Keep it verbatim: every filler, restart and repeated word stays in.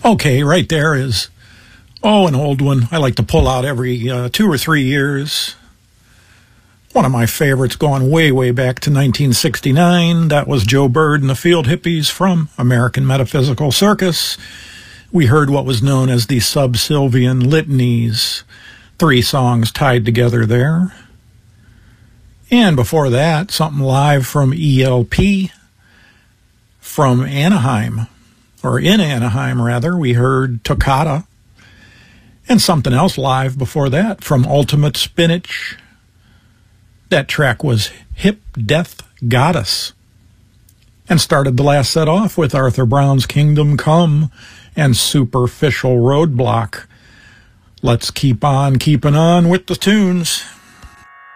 Okay, right there is, oh, an old one I like to pull out every uh, two or three years. One of my favorites going way, way back to nineteen sixty-nine. That was Joe Bird and the Field Hippies from American Metaphysical Circus. We heard what was known as the Subsylvian Litanies. Three songs tied together there. And before that, something live from E L P from Anaheim. Or in Anaheim, rather, we heard Toccata, and something else live before that from Ultimate Spinach. That track was Hip Death Goddess, and started the last set off with Arthur Brown's Kingdom Come and Superficial Roadblock. Let's keep on keeping on with the tunes.